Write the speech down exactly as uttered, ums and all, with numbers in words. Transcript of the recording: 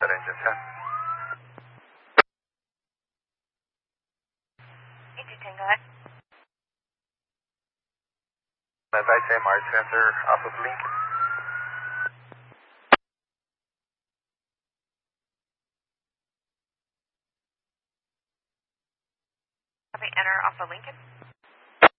engine ten. eight two ten, go ahead. Advice M R sensor off of Lincoln. Copy, enter off of Lincoln.